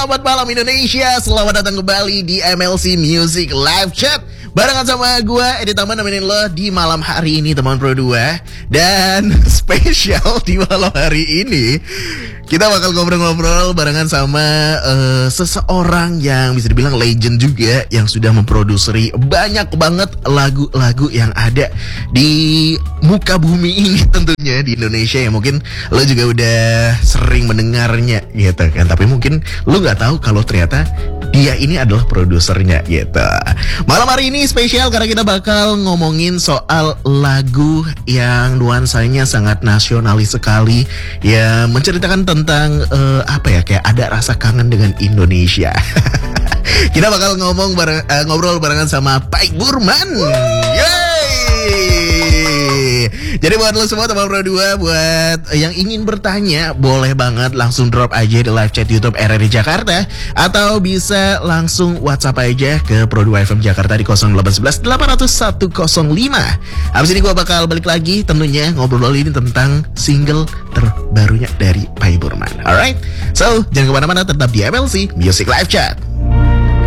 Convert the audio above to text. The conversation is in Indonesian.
Selamat malam Indonesia. Selamat datang kembali di MLC Music Live Chat. Barengan sama gue, Edi Taman, nemenin lo di malam hari ini, teman Pro 2. Dan spesial di malam hari ini, kita bakal ngobrol-ngobrol barengan sama seseorang yang bisa dibilang legend juga, yang sudah memproduksi banyak banget lagu-lagu yang ada di muka bumi ini tentunya di Indonesia, yang mungkin lo juga udah sering mendengarnya gitu kan. Tapi mungkin lo gak tahu kalau ternyata dia ini adalah produsernya gitu. Malam hari ini spesial karena kita bakal ngomongin soal lagu yang nuansanya sangat nasionalis sekali, ya menceritakan tentang kayak ada rasa kangen dengan Indonesia. Kita bakal ngobrol barengan sama Paik Burman. Jadi buat lo semua teman Pro 2, buat yang ingin bertanya, boleh banget langsung drop aja di live chat YouTube RRI Jakarta, atau bisa langsung WhatsApp aja ke Pro 2 FM Jakarta di 0811 800 105. Abis ini gue bakal balik lagi tentunya ngobrol-ngobrol ini tentang single terbarunya dari Paik Burman. Alright, so jangan kemana-mana, tetap di MLC Music Live Chat.